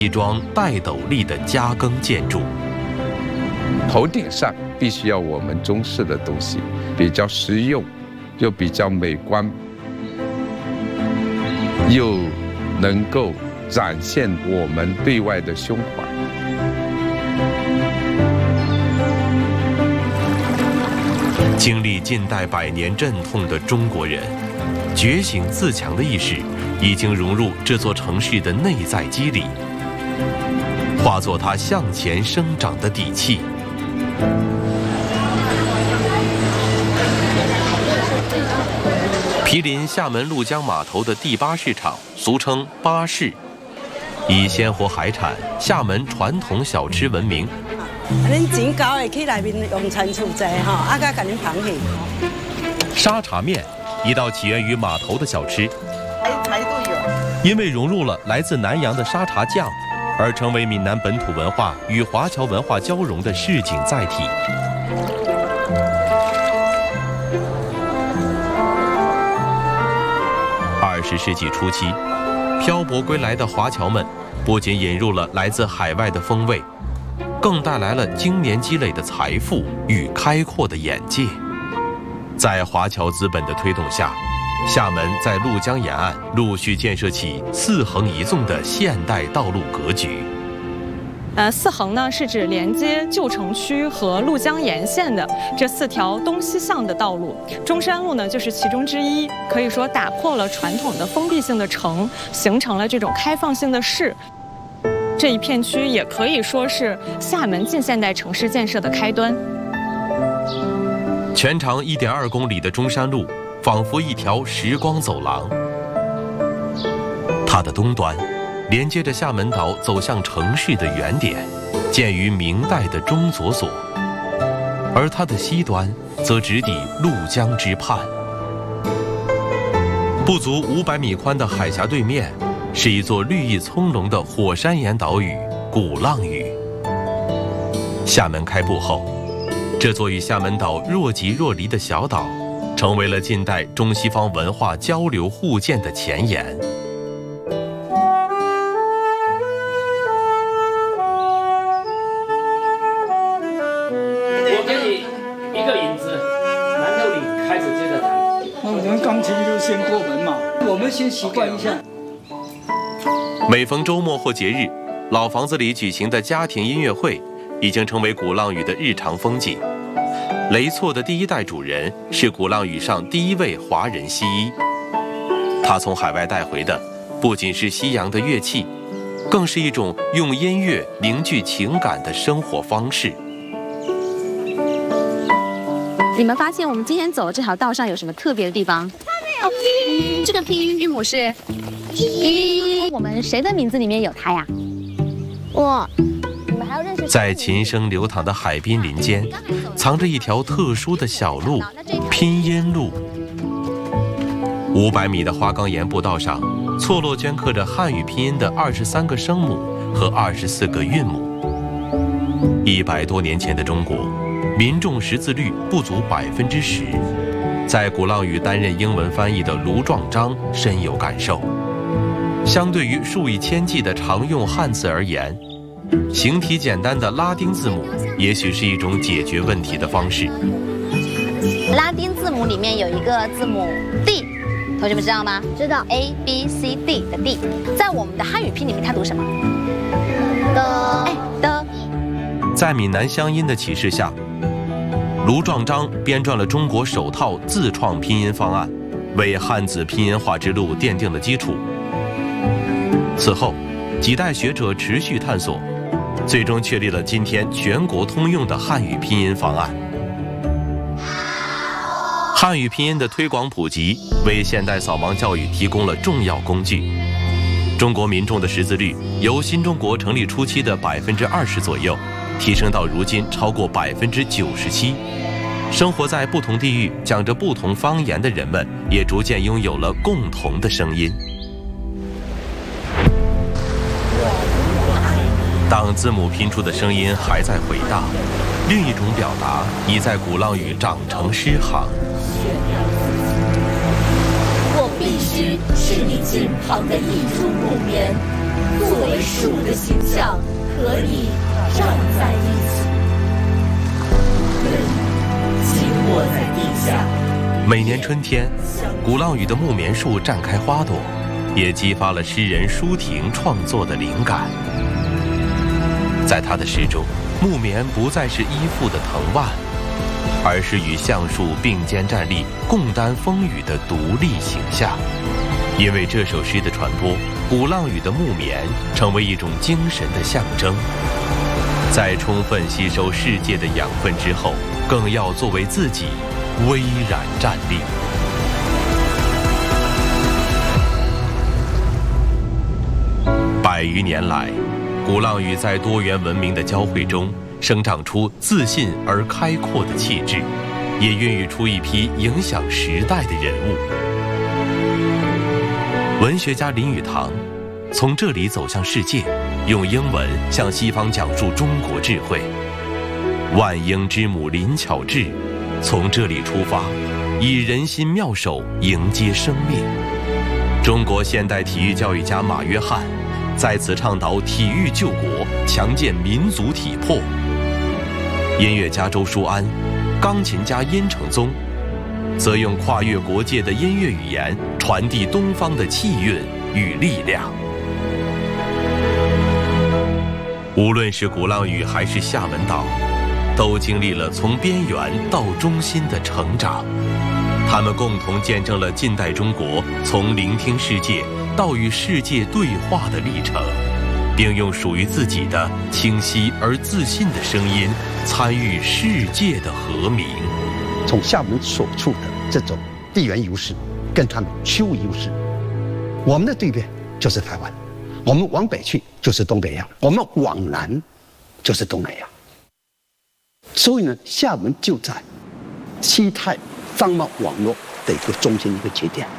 一桩带斗笠的加更建筑。 头顶上必须要我们中式的东西，比较实用，又比较美观，又能够展现我们对外的胸怀。 经历近代100年阵痛的中国人，觉醒自强的意识已经融入这座城市的内在肌理，化作它向前生长的底气。毗邻厦门鹭江码头的第8市场，俗称巴市，以鲜活海产、厦门传统小吃闻名。 恁钱交会去内面用餐处坐吼，啊，甲甲恁螃蟹。 沙茶面，一道起源于码头的小吃， 排队哦。 因为融入了来自南洋的沙茶酱，而成为闽南本土文化与华侨文化交融的市井载体。20世纪初期，漂泊归来的华侨们不仅引入了来自海外的风味，更带来了经年积累的财富与开阔的眼界。在华侨资本的推动下，厦门在鹭江沿岸陆续建设起4横1纵的现代道路格局。 4横呢是指连接旧城区和鹭江沿线的这4条东西向的道路，中山路呢就是其中之一。可以说打破了传统的封闭性的城，形成了这种开放性的市。这一片区也可以说是厦门近现代城市建设的开端。 全长1.2公里的中山路，仿佛一条时光走廊。它的东端连接着厦门岛走向城市的原点，建于明代的钟佐所；而它的西端则直抵鹭江之畔。不足500米宽的海峡对面，是一座绿意葱茏的火山岩岛屿鼓浪屿。厦门开埠后，这座与厦门岛若即若离的小岛，成为了近代中西方文化交流互鉴的前沿。 我给你一个引子，然后你开始接着弹。 那我们钢琴就先过门嘛，我们先习惯一下。 每逢周末或节日，老房子里举行的家庭音乐会已经成为鼓浪屿的日常风景。雷错的第1代主人是鼓浪屿上第1位华人西医，他从海外带回的不仅是西洋的乐器，更是一种用音乐凝聚情感的生活方式。 你们发现我们今天走的这条道上有什么特别的地方？这个拼音韵母是 P。我们谁的名字里面有它呀？我。你们还要认识？ 在琴声流淌的海滨林间，藏着一条特殊的小路——拼音路。500米的花岗岩步道上，错落镌刻着汉语拼音的23个声母和24个韵母。100多年前的中国，民众识字率不足10%。在鼓浪屿担任英文翻译的卢壮章深有感受。相对于数以千计的常用汉字而言，形体简单的拉丁字母也许是一种解决问题的方式。 拉丁字母里面有一个字母 D， 同学们知道吗？知道 A B C D 的 D， 在我们的汉语拼里面它读什么？的。 在闽南乡音的启示下，卢壮章编撰了中国首套自创拼音方案，为汉字拼音化之路奠定了基础。此后，几代学者持续探索，最终确立了今天全国通用的汉语拼音方案。汉语拼音的推广普及，为现代扫盲教育提供了重要工具。中国民众的识字率由新中国成立初期的20%左右，提升到如今超过97%。生活在不同地域、讲着不同方言的人们，也逐渐拥有了共同的声音。当字母拼出的声音还在回荡，另一种表达已在鼓浪屿长成诗行。 我必须使你近旁的一株木棉， 作为树的形象和你站在一起，人紧握在地下。 每年春天，鼓浪屿的木棉树绽开花朵，也激发了诗人舒婷创作的灵感。在他的诗中，木棉不再是依附的藤蔓，而是与橡树并肩站立、共担风雨的独立形象。因为这首诗的传播，鼓浪屿的木棉成为一种精神的象征。在充分吸收世界的养分之后，更要作为自己巍然站立。100余年来，鼓浪屿在多元文明的交汇中生长出自信而开阔的气质，也孕育出一批影响时代的人物。文学家林语堂从这里走向世界，用英文向西方讲述中国智慧。万英之母林巧稚从这里出发，以人心妙手迎接生命。中国现代体育教育家马约翰在此倡导体育救国，强健民族体魄。音乐家周书安、钢琴家殷承宗则用跨越国界的音乐语言传递东方的气韵与力量。无论是鼓浪屿还是厦门岛，都经历了从边缘到中心的成长。他们共同见证了近代中国从聆听世界到与世界对话的历程，并用属于自己的清晰而自信的声音参与世界的和鸣。 从厦门所处的这种地缘优势跟他们区域优势，我们的对面就是台湾，我们往北去就是东北亚，我们往南就是东南亚。所以呢，厦门就在西太商贸网络的一个中间一个节点。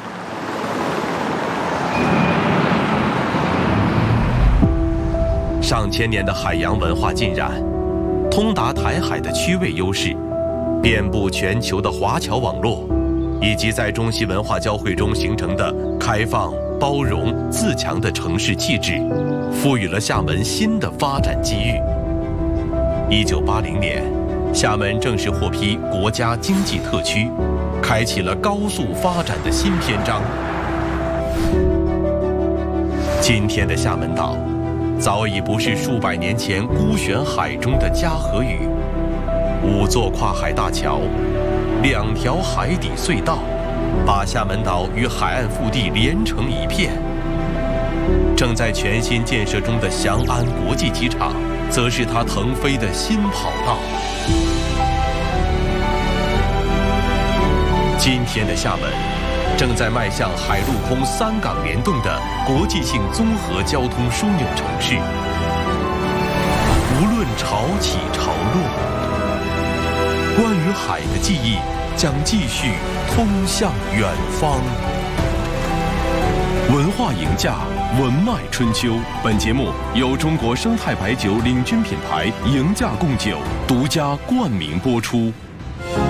上千年的海洋文化浸染，通达台海的区位优势，遍布全球的华侨网络，以及在中西文化交汇中形成的开放、包容、自强的城市气质，赋予了厦门新的发展机遇。1980年，厦门正式获批国家经济特区，开启了高速发展的新篇章。今天的厦门岛，早已不是数百年前孤悬海中的嘉禾屿，5座跨海大桥，2条海底隧道，把厦门岛与海岸腹地连成一片。正在全新建设中的翔安国际机场，则是它腾飞的新跑道。今天的厦门，正在迈向海陆空3港联动的国际性综合交通枢纽城市。无论潮起潮落，关于海的记忆将继续通向远方。文化赢家，文脉春秋。本节目由中国生态白酒领军品牌赢家贡酒独家冠名播出。